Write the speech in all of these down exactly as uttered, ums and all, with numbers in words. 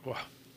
Wow.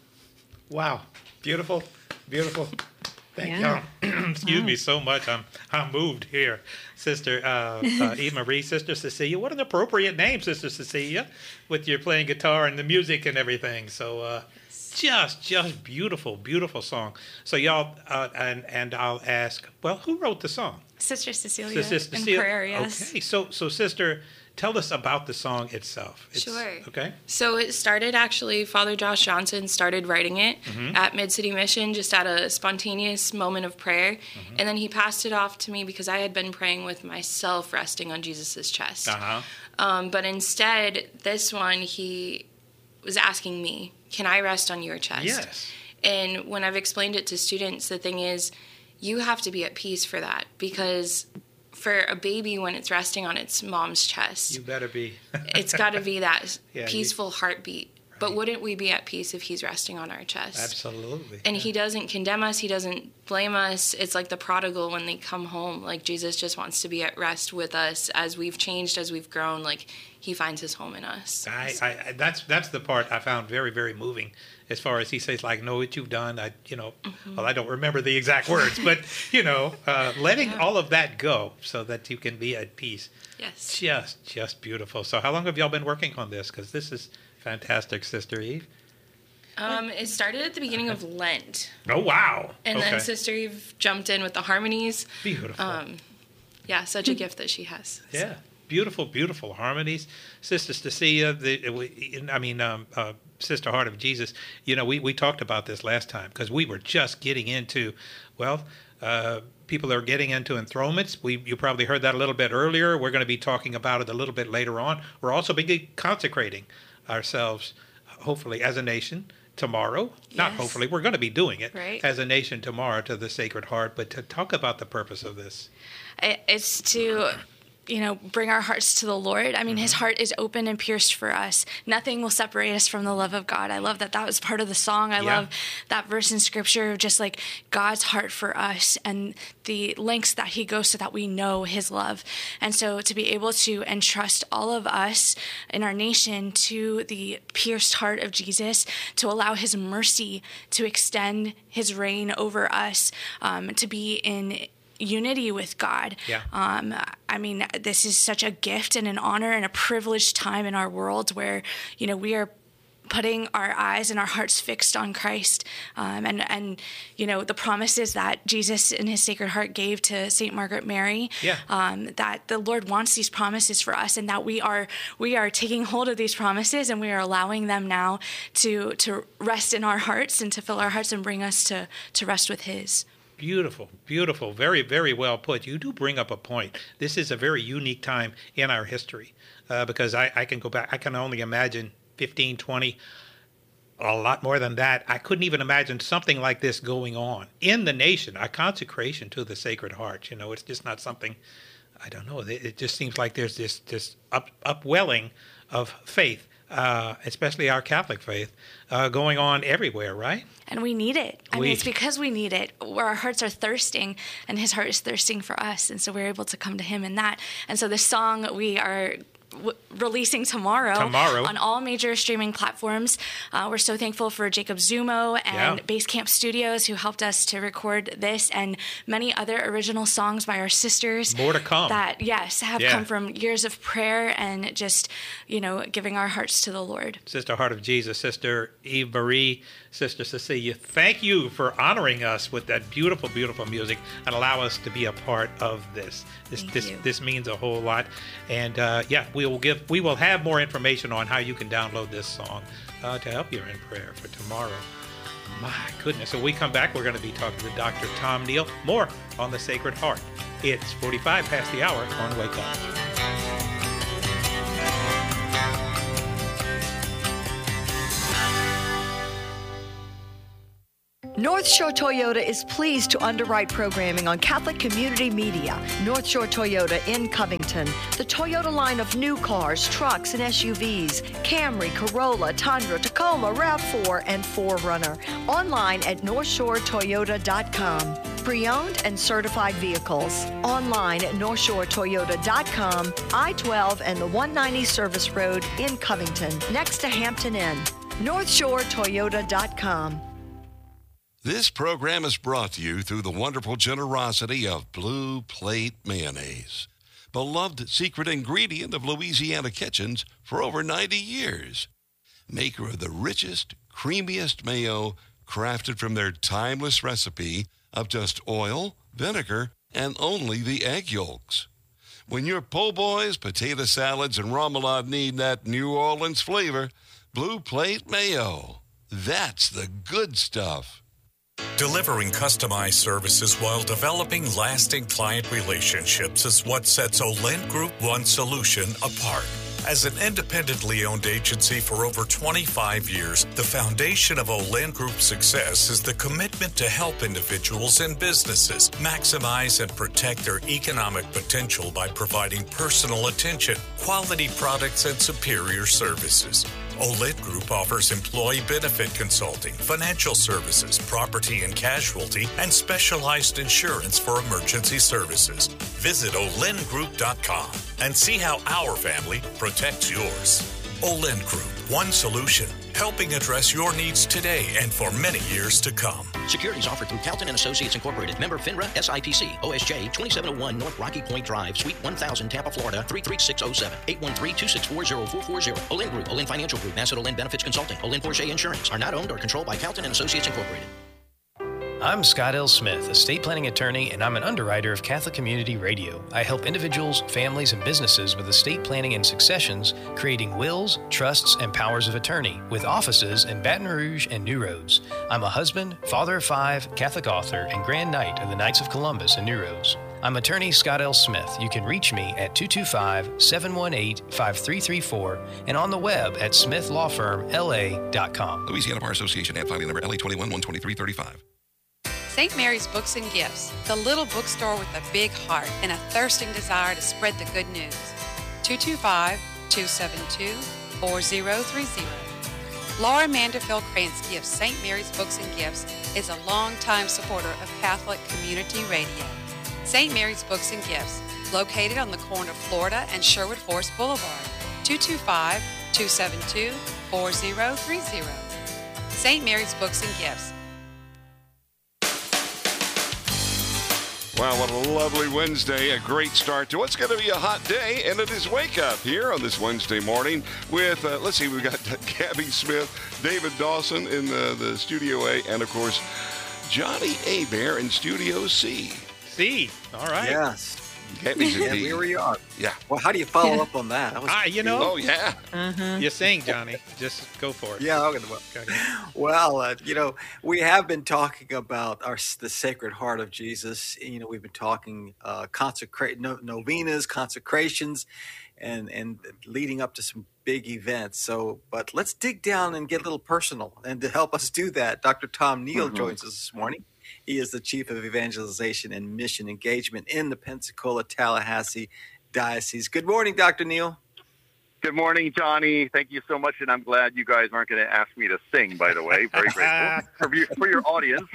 Wow. Beautiful. Beautiful. Thank Yeah. you. Excuse Wow. me so much. I'm I'm moved here. Sister uh, uh, Eve Marie, Sister Cecilia. What an appropriate name, Sister Cecilia, with your playing guitar and the music and everything. So uh, just just beautiful, beautiful song. So y'all, uh, and, and I'll ask, well, who wrote the song? Sister Cecilia Sister in Cecilia. prayer, yes. Okay, so, so Sister, tell us about the song itself. It's, Sure. Okay. So it started actually, Father Josh Johnson started writing it Mhm. at Mid-City Mission just at a spontaneous moment of prayer. Mhm. And then he passed it off to me because I had been praying with myself resting on Jesus' chest. Uh-huh. Um, but instead, this one, he was asking me, can I rest on your chest? Yes. And when I've explained it to students, the thing is, you have to be at peace for that, because for a baby, when it's resting on its mom's chest, You better be. it's got to be that Yeah, you- peaceful heartbeat. But wouldn't we be at peace if he's resting on our chest? Absolutely. And yeah. he doesn't condemn us. He doesn't blame us. It's like the prodigal when they come home. Like, Jesus just wants to be at rest with us as we've changed, as we've grown. Like, he finds his home in us. I, I, I- that's that's the part I found very, very moving. As far as he says, like, know what you've done. I, you know, Mm-hmm. well, I don't remember the exact words, but you know, uh, letting Yeah. all of that go so that you can be at peace. Yes. Just, just beautiful. So, how long have y'all been working on this? Because this is fantastic, Sister Eve. Um, it started at the beginning of Lent. Oh wow! And okay. then Sister Eve jumped in with the harmonies. Beautiful. Um, yeah, such a gift that she has. Yeah, beautiful, beautiful harmonies. Sister Cecilia, the, we- I mean, um, uh, Sister Heart of Jesus, you know, we, we talked about this last time because we were just getting into, well, uh, people are getting into enthronements. We, you probably heard that a little bit earlier. We're going to be talking about it a little bit later on. We're also be consecrating ourselves, hopefully, as a nation tomorrow. Not Yes. hopefully, we're going to be doing it Right. as a nation tomorrow to the Sacred Heart. But to talk about the purpose of this. It- It's to, you know, bring our hearts to the Lord. I mean, his heart is open and pierced for us. Nothing will separate us from the love of God. I love that that was part of the song. I Yeah. love that verse in scripture of just like God's heart for us and the lengths that he goes so that we know his love. And so to be able to entrust all of us in our nation to the pierced heart of Jesus, to allow his mercy to extend his reign over us, um, to be in unity with God. Yeah. Um, I mean, this is such a gift and an honor and a privileged time in our world where, you know, we are putting our eyes and our hearts fixed on Christ. Um, and, and, you know, the promises that Jesus in his Sacred Heart gave to Saint Margaret Mary, Yeah. um, that the Lord wants these promises for us and that we are, we are taking hold of these promises and we are allowing them now to, to rest in our hearts and to fill our hearts and bring us to, to rest with his. Beautiful, beautiful, very, very well put. You do bring up a point. This is a very unique time in our history uh, because I, I can go back, I can only imagine fifteen, twenty, a lot more than that. I couldn't even imagine something like this going on in the nation, a consecration to the Sacred Heart. You know, it's just not something, I don't know, it it just seems like there's this, this up, upwelling of faith, uh, especially our Catholic faith, uh, going on everywhere, right? And we need it. I We- mean, it's because we need it. Where our hearts are thirsting, and his heart is thirsting for us. And so we're able to come to him in that. And so this song we are w- releasing tomorrow, Tomorrow. on all major streaming platforms. Uh, we're so thankful for Jacob Zumo and Yeah. Basecamp Studios who helped us to record this and many other original songs by our sisters. More to come. That, yes, have Yeah. come from years of prayer and just, you know, giving our hearts to the Lord. Sister Heart of Jesus, Sister Eve Marie, Sister Cecilia, thank you for honoring us with that beautiful, beautiful music and allow us to be a part of this. This Thank this you. this means a whole lot. And uh, yeah, we will give we will have more information on how you can download this song uh, to help you in prayer for tomorrow. My goodness. So when we come back, we're going to be talking to Doctor Tom Neal more on the Sacred Heart. It's forty-five past the hour on Wake Up. North Shore Toyota is pleased to underwrite programming on Catholic Community Media. North Shore Toyota in Covington. The Toyota line of new cars, trucks, and S U Vs. Camry, Corolla, Tundra, Tacoma, RAV four, and four runner. Online at north shore toyota dot com. Pre-owned and certified vehicles. Online at north shore toyota dot com. I twelve and the one ninety Service Road in Covington, next to Hampton Inn. north shore toyota dot com. This program is brought to you through the wonderful generosity of Blue Plate Mayonnaise, beloved secret ingredient of Louisiana kitchens for over ninety years. Maker of the richest, creamiest mayo, crafted from their timeless recipe of just oil, vinegar, and only the egg yolks. When your po' boys, potato salads, and remoulade need that New Orleans flavor, Blue Plate Mayo. That's the good stuff. Delivering customized services while developing lasting client relationships is what sets Olent Group One Solution apart. As an independently owned agency for over twenty-five years, the foundation of Olent Group's success is the commitment to help individuals and businesses maximize and protect their economic potential by providing personal attention, quality products, and superior services. Olent Group offers employee benefit consulting, financial services, property and casualty, and specialized insurance for emergency services. Visit olent group dot com and see how our family protects yours. Olent Group, one solution, helping address your needs today and for many years to come. Securities offered through Calton and Associates Incorporated. Member FINRA S I P C. O S J twenty-seven oh one North Rocky Point Drive, Suite one thousand, Tampa, Florida three three six oh seven. eight one three, two six four, oh four four zero. Olent Group, Olent Financial Group, Nassau Olent Benefits Consulting, Olent Porsche Insurance are not owned or controlled by Calton and Associates Incorporated. I'm Scott L. Smith, estate planning attorney, and I'm an underwriter of Catholic Community Radio. I help individuals, families, and businesses with estate planning and successions, creating wills, trusts, and powers of attorney, with offices in Baton Rouge and New Roads. I'm a husband, father of five, Catholic author, and Grand Knight of the Knights of Columbus in New Roads. I'm attorney Scott L. Smith. You can reach me at two two five, seven one eight, five three three four and on the web at smith law firm l a dot com. Louisiana Bar Association, ad filing number L A twenty-one one twenty-three thirty-five. Saint Mary's Books and Gifts, the little bookstore with a big heart and a thirsting desire to spread the good news. two two five, two seven two, four zero three zero. Laura Manderfield Krantz Gifts Saint Mary's Books and Gifts is a longtime supporter of Catholic Community Radio. Saint Mary's Books and Gifts, located on the corner of Florida and Sherwood Forest Boulevard, two two five, two seven two, four zero three zero. Saint Mary's Books and Gifts. Wow, what a lovely Wednesday. A great start to what's going to be a hot day, and it is Wake Up here on this Wednesday morning with, uh, let's see, we've got Gabby Smith, David Dawson in the, the Studio A, and, of course, Johnny Abear in Studio C. C, all right. Yes. Gabby's yeah, here we are. Yeah. Well, how do you follow up on that? that was ah, you know. Oh, yeah. Mm-hmm. You're saying, Johnny. Just go for it. Yeah. Okay. Well, uh, you know, we have been talking about our the Sacred Heart of Jesus. You know, we've been talking uh, consecrate no, novenas, consecrations, and and leading up to some big events. So, but let's dig down and get a little personal. And to help us do that, Doctor Tom Neal mm-hmm. joins us this morning. He is the Chief of Evangelization and Mission Engagement in the Pensacola-Tallahassee Diocese. Good morning, Doctor Neal. Good morning, Johnny. Thank you so much, and I'm glad you guys aren't going to ask me to sing, by the way. Very grateful for, you, for your audience.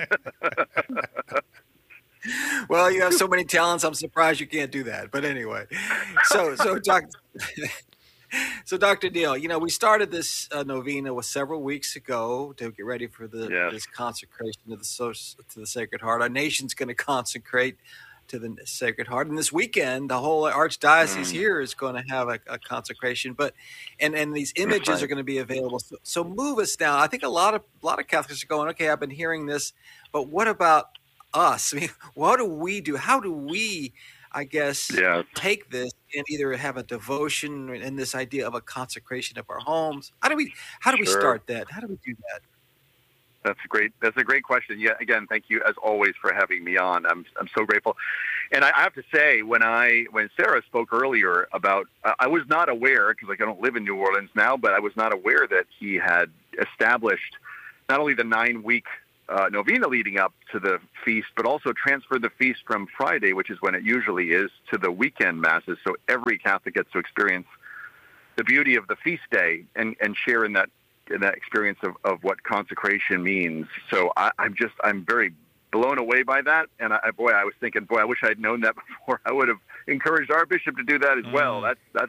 Well, you have so many talents, I'm surprised you can't do that. But anyway, so, so Doctor So, Doctor Neal, you know, we started this uh, novena was several weeks ago to get ready for the yes. this consecration to the to the Sacred Heart. Our nation's going to consecrate to the Sacred Heart, and this weekend, the whole archdiocese mm. here is going to have a, a consecration. But and and these images right. are going to be available. So, so, move us down. I think a lot of a lot of Catholics are going, okay, I've been hearing this, but what about us? I mean, what do we do? How do we? I guess, yeah. take this and either have a devotion and this idea of a consecration of our homes. How do we how do we sure. start that? How do we do that? That's a great that's a great question. Yeah, again, thank you as always for having me on. I'm I'm so grateful. And I have to say, when I when Sarah spoke earlier about, uh, I was not aware, because like I don't live in New Orleans now, but I was not aware that he had established not only the nine week Uh, novena leading up to the feast, but also transferred the feast from Friday, which is when it usually is, to the weekend masses. So every Catholic gets to experience the beauty of the feast day and, and share in that in that experience of, of what consecration means. So I, I'm just I'm very blown away by that. And I, boy, I was thinking, boy, I wish I'd known that before. I would have encouraged our bishop to do that as well. Mm. That's that's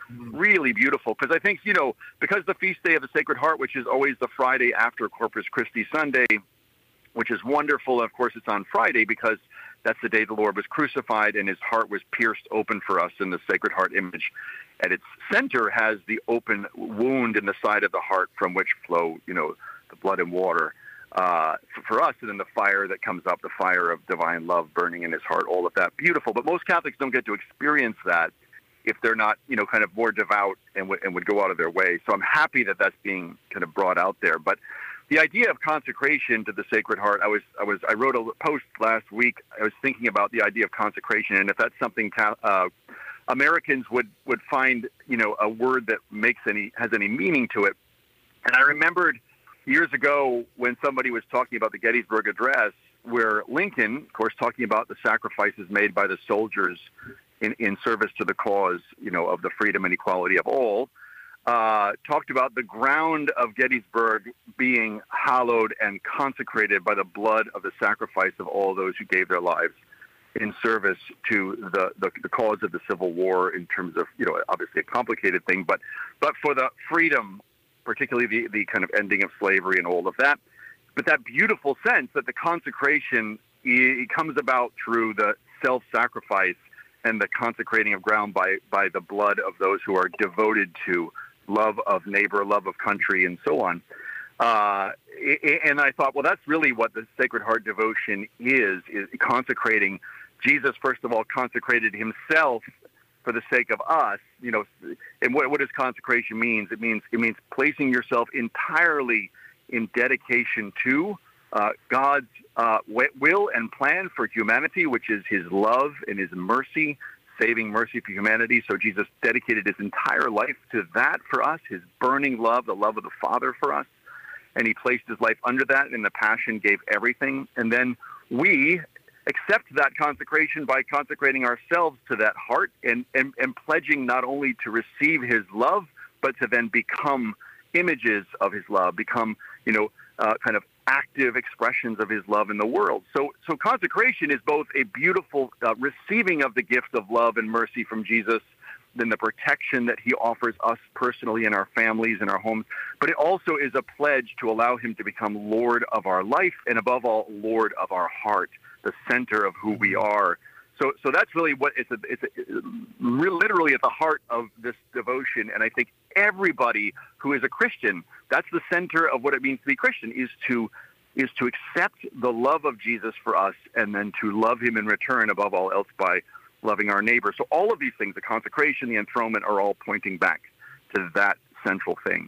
really beautiful. Because I think, you know, because the feast day of the Sacred Heart, which is always the Friday after Corpus Christi Sunday, which is wonderful. Of course, it's on Friday because that's the day the Lord was crucified and his heart was pierced open for us in the Sacred Heart image. At its center has the open wound in the side of the heart from which flow, you know, the blood and water uh, for us, and then the fire that comes up, the fire of divine love burning in his heart, all of that. Beautiful. But most Catholics don't get to experience that if they're not, you know, kind of more devout and, w- and would go out of their way. So I'm happy that that's being kind of brought out there. But the idea of consecration to the Sacred Heart, I was, I was, I wrote a post last week. I was thinking about the idea of consecration, and if that's something uh, Americans would, would find, you know, a word that makes any has any meaning to it. And I remembered years ago when somebody was talking about the Gettysburg Address, where Lincoln, of course, talking about the sacrifices made by the soldiers in, in service to the cause, you know, of the freedom and equality of all. Uh, talked about the ground of Gettysburg being hallowed and consecrated by the blood of the sacrifice of all those who gave their lives in service to the, the, the cause of the Civil War, in terms of, you know, obviously a complicated thing, but but for the freedom, particularly the, the kind of ending of slavery and all of that. But that beautiful sense that the consecration it comes about through the self-sacrifice and the consecrating of ground by, by the blood of those who are devoted to love of neighbor, love of country, and so on. Uh, and I thought, well, that's really what the Sacred Heart devotion is, is consecrating. Jesus, first of all, consecrated himself for the sake of us, you know. And what, what does consecration mean? It means, it means placing yourself entirely in dedication to uh, God's uh, will and plan for humanity, which is his love and his mercy, saving mercy for humanity. So Jesus dedicated his entire life to that for us, his burning love, the love of the Father for us. And he placed his life under that, and in the Passion gave everything. And then we accept that consecration by consecrating ourselves to that heart and, and, and pledging not only to receive his love, but to then become images of his love, become, you know, uh, kind of active expressions of his love in the world. So, so consecration is both a beautiful uh, receiving of the gift of love and mercy from Jesus, then the protection that he offers us personally in our families and our homes, but it also is a pledge to allow him to become Lord of our life, and above all, Lord of our heart, the center of who we are. So, so that's really what it's, a, it's a, literally at the heart of this devotion. And I think everybody who is a Christian, that's the center of what it means to be Christian, is to is to accept the love of Jesus for us, and then to love him in return above all else by loving our neighbor. So all of these things, the consecration, the enthronement, are all pointing back to that central thing.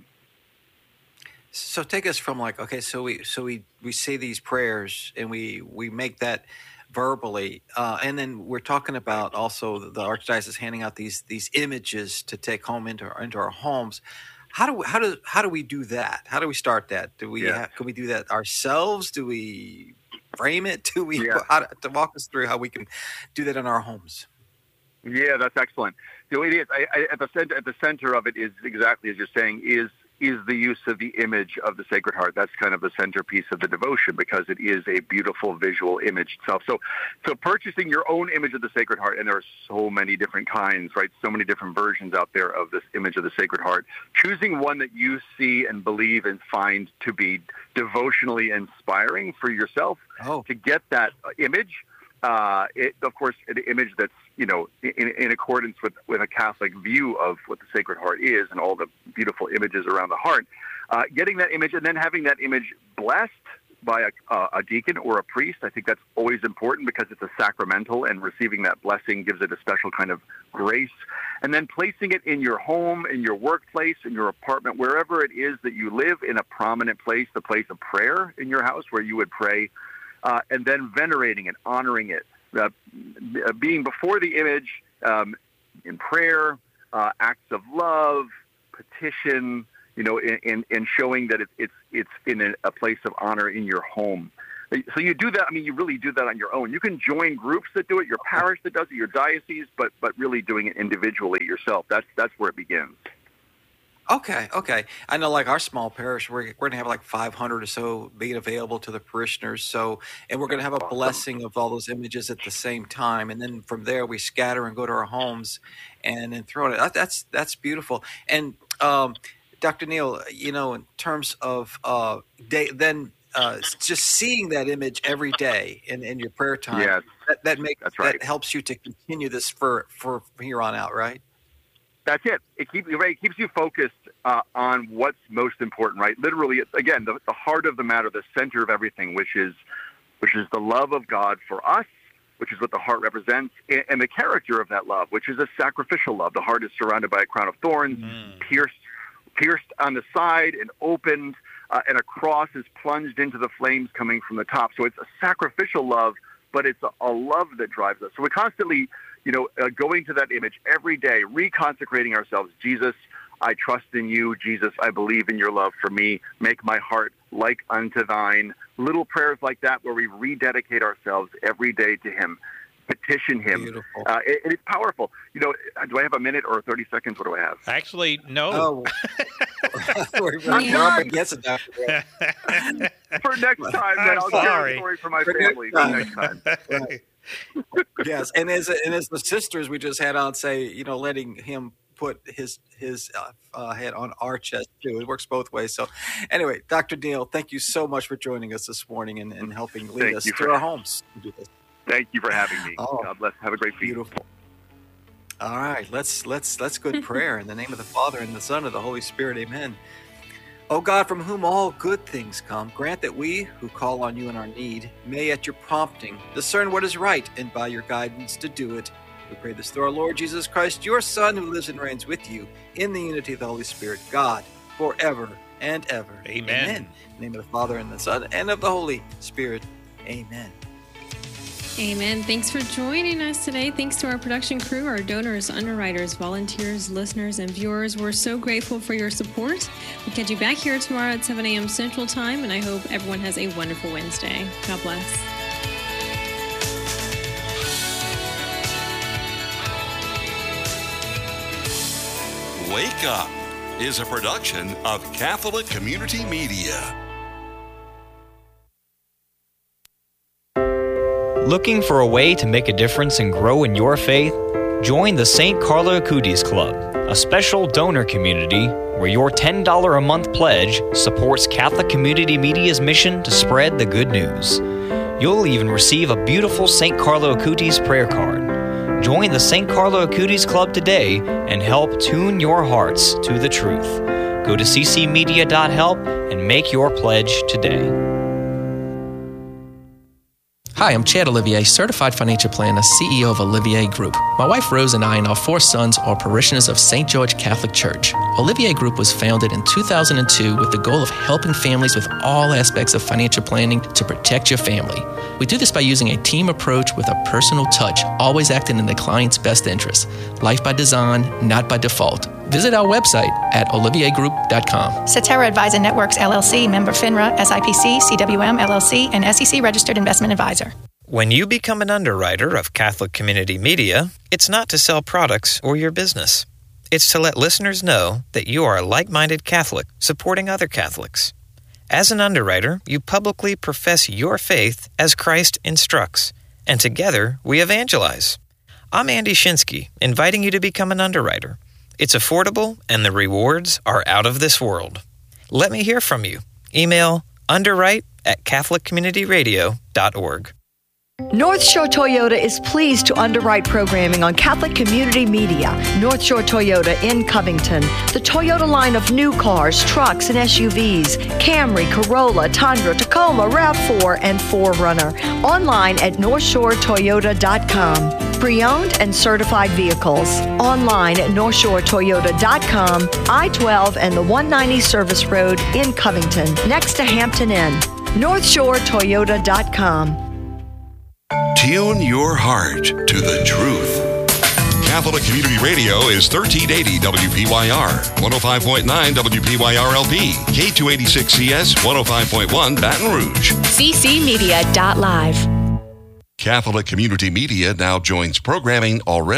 So take us from like, okay, so we so we, we say these prayers and we, we make that verbally, uh, and then we're talking about also the, the Archdiocese handing out these these images to take home into our, into our homes. How do we, how do how do we do that? How do we start that? Do we yeah. have, can we do that ourselves? Do we frame it? Do we yeah. how to, to walk us through how we can do that in our homes? Yeah, that's excellent. So it is I, I, at the center. At the center of it is exactly as you're saying. Is is the use of the image of the Sacred Heart. That's kind of the centerpiece of the devotion, because it is a beautiful visual image itself. So, so purchasing your own image of the Sacred Heart, and there are so many different kinds, right? So many different versions out there of this image of the Sacred Heart. Choosing one that you see and believe and find to be devotionally inspiring for yourself, oh. to get that image. Uh, it, of course, an image that's, you know, in, in accordance with, with a Catholic view of what the Sacred Heart is and all the beautiful images around the heart. Uh, getting that image and then having that image blessed by a, uh, a deacon or a priest, I think that's always important, because it's a sacramental, and receiving that blessing gives it a special kind of grace. And then placing it in your home, in your workplace, in your apartment, wherever it is that you live, in a prominent place, the place of prayer in your house where you would pray. Uh, and then venerating it, honoring it, uh, being before the image um, in prayer, uh, acts of love, petition, you know, in, in, in showing that it, it's it's in a, a place of honor in your home. So you do that. I mean, you really do that on your own. You can join groups that do it, your parish that does it, your diocese, but but really doing it individually yourself. That's that's where it begins. Okay, okay. I know, like our small parish, we're, we're going to have like five hundred or so being available to the parishioners. So, and we're going to have a blessing of all those images at the same time, and then from there we scatter and go to our homes, and then throw it. That- That's that's beautiful. And um, Doctor Neil, you know, in terms of uh, day, then uh, just seeing that image every day in, in your prayer time, Yes. that that makes That's right. that helps you to continue this for for from here on out, right? That's it. It keeps you right. It keeps you focused uh, on what's most important, right? Literally, it's, again, the, the heart of the matter, the center of everything, which is which is the love of God for us, which is what the heart represents, and, and the character of that love, which is a sacrificial love. The heart is surrounded by a crown of thorns, Mm. pierced pierced on the side and opened, uh, and a cross is plunged into the flames coming from the top. So it's a sacrificial love, but it's a, a love that drives us. So we're constantly, you know, uh, going to that image every day, reconsecrating ourselves. Jesus, I trust in you. Jesus, I believe in your love for me. Make my heart like unto thine. Little prayers like that where we rededicate ourselves every day to him, petition him. Beautiful. Uh, it, it's powerful. You know, do I have a minute or thirty seconds? What do I have? Actually, no. Oh, we're, we're up against it now. For next time, then I'm I'll share sorry. a story for my For next family. For time. next time. Right. Yes, and as and as the sisters we just had on say, you know, letting him put his his uh, uh, head on our chest too. It works both ways. So, anyway, Doctor Neil, thank you so much for joining us this morning and, and helping lead Thank us you to for- our homes. to do this. Thank you for having me. Oh. God bless. Have a great week. Beautiful. All right, let's let's let's go to prayer in the name of the Father and the Son and the Holy Spirit. Amen. O God, from whom all good things come, grant that we who call on you in our need may at your prompting discern what is right and by your guidance to do it. We pray this through our Lord Jesus Christ, your Son, who lives and reigns with you in the unity of the Holy Spirit, God, forever and ever. Amen. In the name of the Father and the Son and of the Holy Spirit. Amen. Amen. Thanks for joining us today. Thanks to our production crew, our donors, underwriters, volunteers, listeners, and viewers. We're so grateful for your support. We'll catch you back here tomorrow at seven a.m. Central Time, and I hope everyone has a wonderful Wednesday. God bless. Wake Up is a production of Catholic Community Media. Looking for a way to make a difference and grow in your faith? Join the Saint Carlo Acutis Club, a special donor community where your ten dollars a month pledge supports Catholic Community Media's mission to spread the good news. You'll even receive a beautiful Saint Carlo Acutis prayer card. Join the Saint Carlo Acutis Club today and help tune your hearts to the truth. Go to c c media dot help and make your pledge today. Hi, I'm Chad Olivier, Certified Financial Planner, C E O of Olivier Group. My wife Rose and I and our four sons are parishioners of Saint George Catholic Church. Olivier Group was founded in two thousand two with the goal of helping families with all aspects of financial planning to protect your family. We do this by using a team approach with a personal touch, always acting in the client's best interest. Life by design, not by default. Visit our website at olivier group dot com. Cetera Advisor Networks, L L C, member FINRA, S I P C, C W M, L L C, and S E C registered investment advisor. When you become an underwriter of Catholic Community Media, it's not to sell products or your business. It's to let listeners know that you are a like-minded Catholic supporting other Catholics. As an underwriter, you publicly profess your faith as Christ instructs, and together we evangelize. I'm Andy Shinsky, inviting you to become an underwriter. It's affordable, and the rewards are out of this world. Let me hear from you. Email underwrite at catholic community radio dot org. North Shore Toyota is pleased to underwrite programming on Catholic Community Media. North Shore Toyota in Covington. The Toyota line of new cars, trucks, and S U Vs. Camry, Corolla, Tundra, Tacoma, RAV four, and four runner. Online at north shore toyota dot com. Pre-owned and certified vehicles. Online at north shore toyota dot com. I twelve and the one ninety Service Road in Covington, next to Hampton Inn. north shore toyota dot com. Tune your heart to the truth. Catholic Community Radio is thirteen eighty W P Y R, one oh five point nine W P Y R L P, K two eighty-six C S, one oh five point one Baton Rouge. c c media dot live. Catholic Community Media now joins programming already